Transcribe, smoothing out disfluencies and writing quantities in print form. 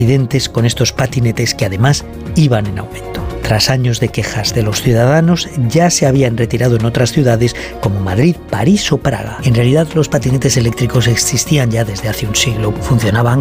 accidentes con estos patinetes que además iban en aumento. Tras años de quejas de los ciudadanos, ya se habían retirado en otras ciudades como Madrid, París o Praga. En realidad, los patinetes eléctricos existían ya desde hace un siglo. Funcionaban